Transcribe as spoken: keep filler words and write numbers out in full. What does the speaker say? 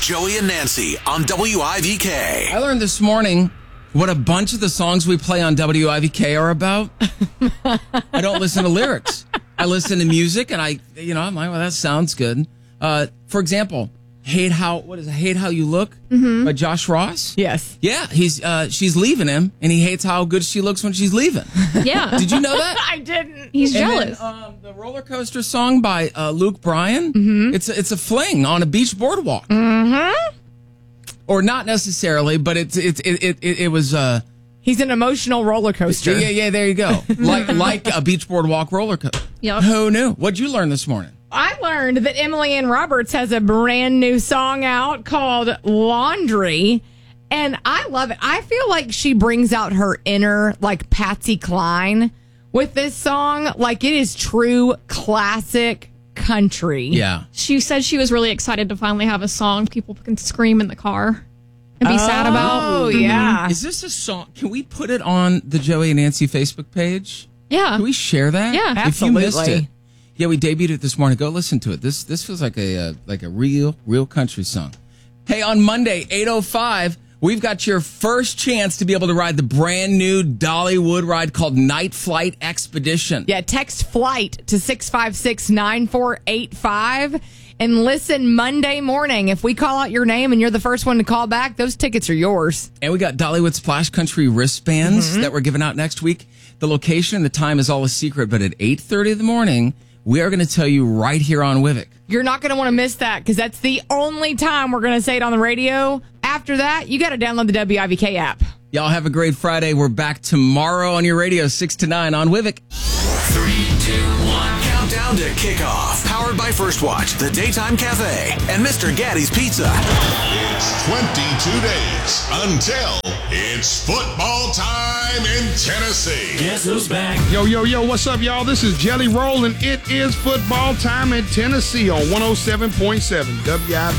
Joey and Nancy on W I V K. I learned this morning what a bunch of the songs we play on W I V K are about. I don't listen to lyrics. I listen to music, and I, you know, I'm like, well, that sounds good. Uh, for example, "Hate How," what is it? "Hate How You Look" mm-hmm. by Josh Ross. Yes. Yeah, he's uh, she's leaving him, and he hates how good she looks when she's leaving. Yeah. Did you know that? I didn't. He's And jealous. then, um, the Roller Coaster song by uh, Luke Bryan. Mm-hmm. It's a, it's a fling on a beach boardwalk. Mm-hmm. Or not necessarily, but it's it it it it, it was. Uh, He's an emotional roller coaster. yeah, yeah, there you go. like like a beach boardwalk roller coaster. Yep. Who knew? What'd you learn this morning? I learned that Emily Ann Roberts has a brand new song out called Laundry, and I love it. I feel like she brings out her inner, like, Patsy Cline with this song. Like, it is true classic country. Yeah. She said she was really excited to finally have a song people can scream in the car and be sad about. Oh, yeah. Is this a song? Can we put it on the Joey and Nancy Facebook page? Yeah. Can we share that? Yeah. If you missed Absolutely. it. Yeah, we debuted it this morning. Go listen to it. This this feels like a uh, like a real real country song. Hey, on Monday, eight oh five, we've got your first chance to be able to ride the brand new Dollywood ride called Night Flight Expedition. Yeah, text FLIGHT to six five six, nine four eight five and listen Monday morning. If we call out your name and you're the first one to call back, those tickets are yours. And we got Dollywood Splash Country wristbands Mm-hmm. that we're giving out next week. The location and the time is all a secret, but at eight thirty in the morning, we are going to tell you right here on Wivik. You're not going to want to miss that because that's the only time we're going to say it on the radio. After that, you got to download the W I V K app. Y'all have a great Friday. We're back tomorrow on your radio, six to nine on Wivik. Three, two, one. Countdown to kickoff. Powered by First Watch, The Daytime Cafe, and Mister Gaddy's Pizza. It's twenty-two days until it's football time in Tennessee. Guess who's back? Yo, yo, yo, what's up, y'all? This is Jelly Roll, and it is football time in Tennessee on one oh seven point seven W I V K.